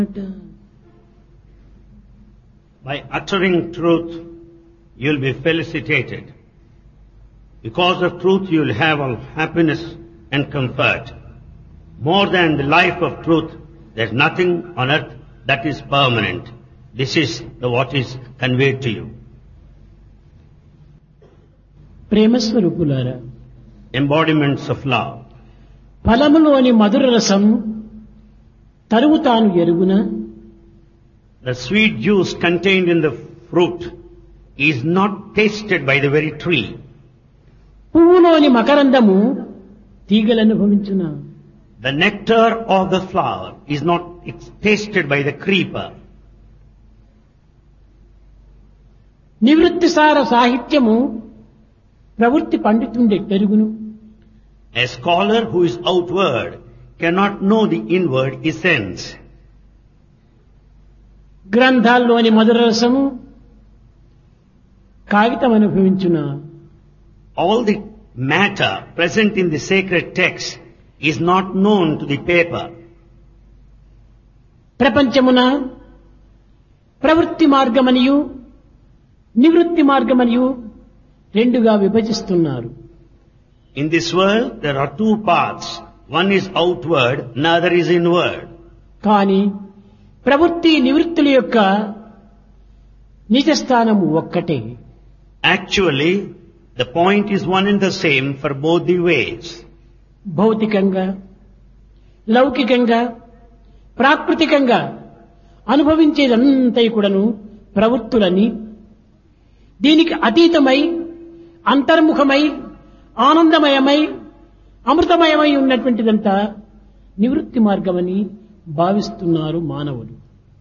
By uttering truth, you'll be felicitated. Because of truth, you'll have all happiness and comfort. More than the life of truth, there's nothing on earth that is permanent. This is what is conveyed to you. ప్రేమస్వరూపులారా, Embodiments of love. ఫలములోని మధుర రసం తరువు తాను ఎరుగున. The sweet juice contained in the fruit is not tasted by the very tree. పువ్వులోని మకరందము తీగలనుభవించున. The nectar of the flower is not tasted by the creeper. నివృత్తిసార సాహిత్యము ప్రవృత్తి పండితుండే పెరుగును. A scholar who is outward cannot know the inward essence. గ్రంథాల్లోని మధుర రసము కాగితం అనుభవించున. All the matter present in the sacred text is not known to the paper. ప్రపంచమున ప్రవృత్తి మార్గమనియు నివృత్తి మార్గమనియు రెండుగా విభజిస్తున్నారు. In this world there are two paths. One is outward, another is inward. కానీ ప్రవృత్తి నివృత్తుల యొక్క నిజస్థానము ఒక్కటే. Actually, the point is one and the same for both the ways. భౌతికంగా లౌకికంగా ప్రాకృతికంగా అనుభవించేదంతా కూడాను ప్రవృత్తులని, దీనికి అతీతమై అంతర్ముఖమై ఆనందమయమై అమృతమయమై ఉన్నటువంటిదంతా నివృత్తి మార్గమని భావిస్తున్నారు మానవులు.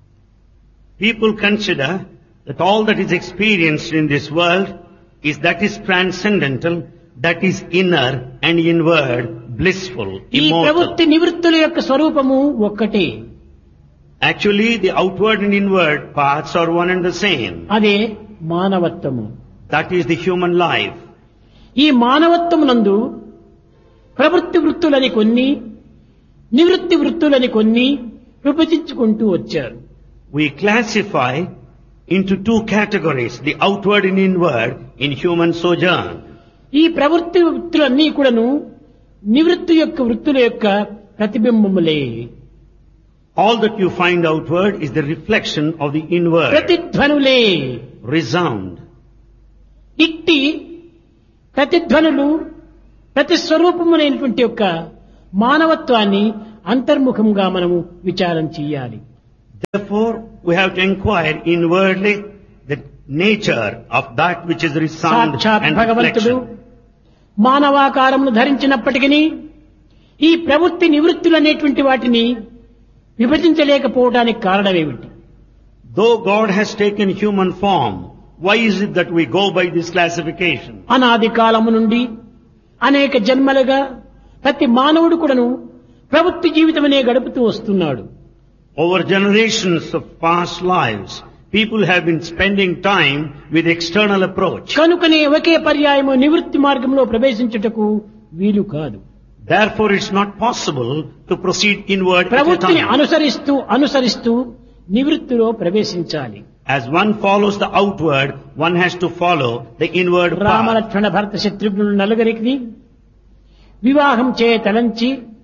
People consider that all that is experienced in this world is transcendental, that is inner and inward, blissful, ఈ immortal. ప్రవృత్తి నివృత్తుల యొక్క స్వరూపము ఒక్కటే. Actually, the outward and inward paths are one and the same. అదే మానవత్వము. That is the human life. ఈ మానవత్వమునందు ప్రవృత్తి వృత్తులని కొన్ని, నివృత్తి వృత్తులని కొన్ని విభజించుకుంటూ వచ్చారు. We classify into two categories, the outward and inward, in human sojourn. ఈ ప్రవృత్తి వృత్తులన్నీ కూడాను నివృత్తి యొక్క వృత్తుల యొక్క ప్రతిబింబములే. All that you find outward is the reflection of the inward. ప్రతిధ్వనులే. Resound. ఇట్టి ప్రతిధ్వనులు ప్రతిస్వరూపములైనటువంటి యొక్క మానవత్వాన్ని అంతర్ముఖంగా మనము విచారం చేయాలి. Therefore, we have to inquire inwardly the nature of that which is resound సాక్షాత్ and భగవంతుడు reflection. మానవాకారమును ధరించినప్పటికీ ఈ ప్రవృత్తి నివృత్తులు అనేటువంటి వాటిని విభజించలేకపోవడానికి కారణమేమిటి? Though God has taken human form, why is it that we go by this classification? అనాది కాలము నుండి అనేక జన్మలుగా ప్రతి మానవుడు కూడాను ప్రవృత్తి జీవితమనే గడుపుతూ వస్తున్నాడు. Over generations of past lives, people have been spending time with external approach. కనుకనే ఒకే పర్యాయము నివృత్తి మార్గంలో ప్రవేశించుటకు వీలు కాదు. Therefore, it's not possible to proceed inward at a ప్రవృత్తిని time. అనుసరిస్తూ నివృత్తిలో ప్రవేశించాలి. As one follows the outward, one has to follow the inward path. Ramalakshmana భరత శత్రుఘ్నులు నలుగురికి వివాహం తలంచి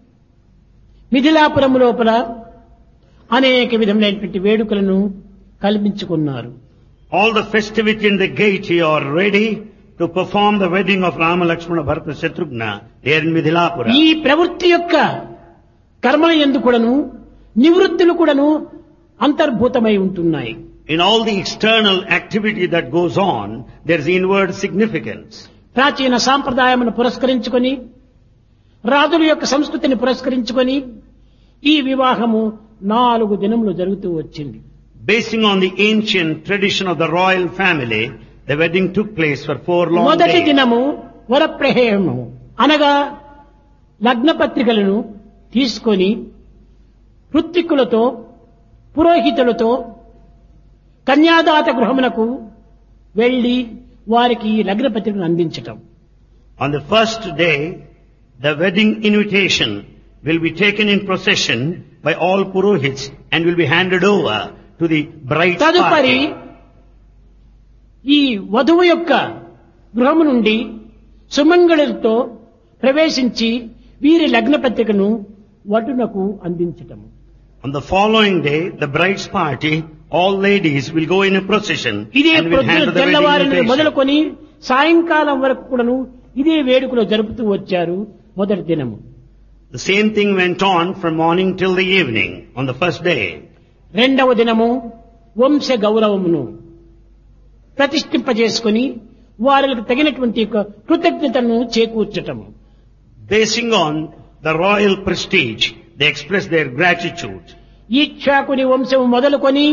మిథిలాపురం లోపల అనేక విధములైనటువంటి వేడుకలను కల్పించుకున్నారు. All the festivity and the gaiety are ready to perform the wedding of Rama, Lakshmana, Bharata, Shatrughna there in Midhilapura. ఈ ప్రవృత్తి యొక్క కర్మల యందు కూడాను నివృత్తులు కూడాను అంతర్భూతమై ఉంటున్నాయి. In all the external activity that goes on, there is inward significance. ప్రాచీన సాంప్రదాయమును పురస్కరించుకొని రాజుల యొక్క సంస్కృతిని పురస్కరించుకొని ఈ వివాహము 4 దినములు జరుగుతూ వచ్చింది. Basing on the ancient tradition of the royal family, the wedding took place for 4 long మొదటి days. దినము వరప్రహేయము అనగా లగ్న పత్రికలను తీసుకొని ఋత్విక్కులతో పురోహితులతో కన్యాదాత గృహమునకు వెళ్లి వారికి లగ్న పత్రికను అందించటం. On the first day, the wedding invitation will be taken in procession by all Purohits and will be handed over to the bride's తదుపరి party. ఈ వధువు యొక్క గృహము నుండి సుమంగళులతో ప్రవేశించి వీరి లగ్న పత్రికను వటునకు అందించటము. On the following day, the bride's party, all ladies will go in a procession ఇదే and will hand ప్రొద్దున the wedding తెల్లవారిని invitation. మొదలుకొని సాయంకాలం వరకు కూడాను ఇదే వేడుకలో జరుపుతూ వచ్చారు మొదటి దినము. The same thing went on from morning till the evening on the first day. రెండవ దినము వంశ గౌరవమును ప్రతిష్ఠింపజేసుకొని వారికి తగినటువంటి యొక్క కృతజ్ఞతను చేకూర్చటము. Basing on the royal prestige, they express their gratitude. ఈక్షాకుని వంశము మొదలుకొని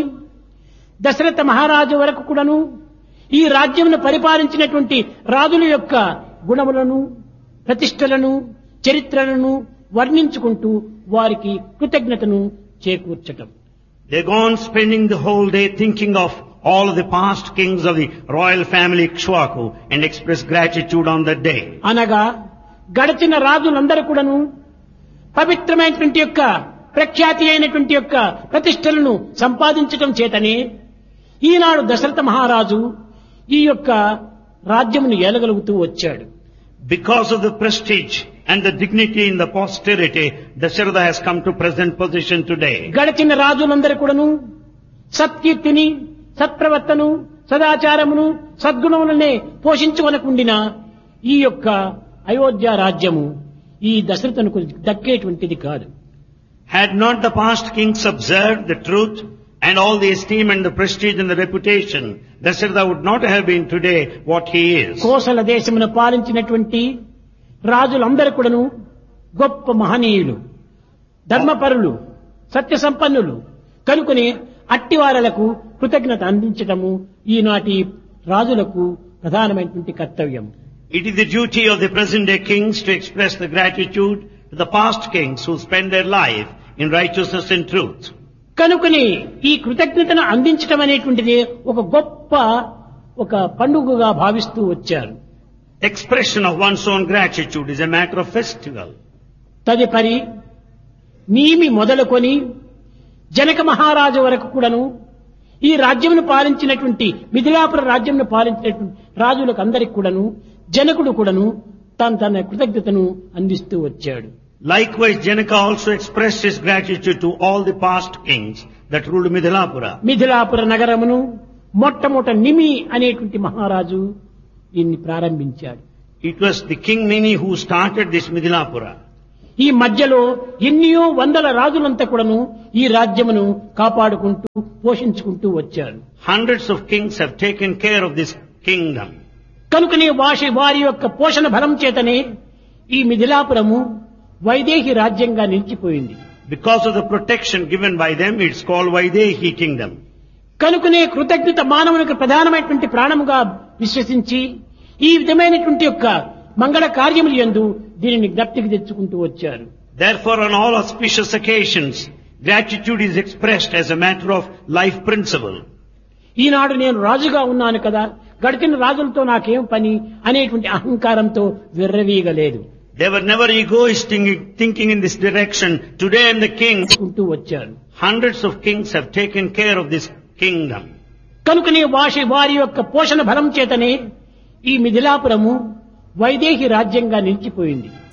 దశరథ మహారాజు వరకు కూడాను ఈ రాజ్యమును పరిపాలించినటువంటి రాజుల యొక్క గుణములను ప్రతిష్టలను చరిత్రలను వర్ణించుకుంటూ వారికి కృతజ్ఞతను చేకూర్చటం. They go on spending the whole day thinking of all of the past kings of the royal family Ikshwaku and express gratitude on that day. అనగా గడిచిన రాజులందరూ కూడాను పవిత్రమైనటువంటి యొక్క ప్రఖ్యాతి అయినటువంటి యొక్క ప్రతిష్టలను సంపాదించటం చేతనే ఈనాడు దశరథ మహారాజు ఈ యొక్క రాజ్యమును ఏలగలుగుతూ వచ్చాడు. Because of the prestige and the dignity in the posterity, Dasharatha has come to present position today. గడిచిన రాజులందరూ కూడాను సత్కీర్తిని సత్ప్రవర్తను సదాచారమును సద్గుణములనే పోషించుకొనకుండిన ఈ యొక్క అయోధ్య రాజ్యము ఈ దశరథునకు దక్కేటువంటిది కాదు. Had not the past kings observed the truth and all the esteem and the prestige and the reputation, Dasharatha would not have been today what he is. Kosala దేశమును పాలించినటువంటి రాజులందరూ కూడాను గొప్ప మహనీయులు, ధర్మపరులు, సత్య సంపన్నులు కనుకొని అట్టివారలకు కృతజ్ఞత అందించటము ఈనాటి రాజులకు ప్రధానమైనటువంటి కర్తవ్యం. It is the duty of the present day kings to express the gratitude to the past kings who spend their life in righteousness and truth. కనుకొని ఈ కృతజ్ఞతను అందించటం అనేటువంటిది ఒక గొప్ప ఒక పండుగగా భావిస్తూ వచ్చారు. Expression of one's own gratitude is a matter of festival. తదుపరి నీమి మొదలుకొని జనక మహారాజు వరకు కూడాను ఈ రాజ్యమును పాలించినటువంటి మిథిలాపుర రాజ్యమును పాలించినటువంటి రాజులకు అందరికి కూడాను జనకుడు కూడాను తన కృతజ్ఞతను అందిస్తూ వచ్చాడు. Likewise, Janaka also expressed his gratitude to all the past kings that ruled Midhilapura. Mithilapura నగరమును మొట్టమొదట నిమి అనేటువంటి మహారాజు దీన్ని ప్రారంభించాడు. It was the King Mini who started this Midhilapura. ఈ మధ్యలో ఎన్నో వందల రాజులంతా కూడాను ఈ రాజ్యమును కాపాడుకుంటూ పోషించుకుంటూ వచ్చారు. Hundreds of kings have taken care of this kingdom. కనుకనే వారి యొక్క పోషణ బలం చేతనే ఈ మిథిలాపురము వైదేహి రాజ్యంగా నిలిచిపోయింది. Because of the protection given by them, it's called Vaidehi kingdom. కనుకనే కృతజ్ఞత మానవునికి ప్రధానమైనటువంటి ప్రాణముగా విశ్వసించి ఈ విధమైనటువంటి యొక్క మంగళ కార్యములు యందు దీనిని జ్ఞప్తికి తెచ్చుకుంటూ వచ్చారు. Therefore, on all auspicious occasions, gratitude is expressed as a matter of life principle. ఈనాడు నేను రాజుగా ఉన్నాను కదా, గడిచిన రాజులతో నాకేం పని అనేటువంటి అహంకారంతో విర్రవీగలేదు. They were never egoistic thinking in this direction. Today I am the king. ఉంటూ వచ్చారు. Hundreds of kings have taken care of this kingdom. కనుకనే వారి యొక్క పోషణ బలం చేతనే ఈ మిథిలాపురము వైదేహి రాజ్యంగా నిలిచిపోయింది.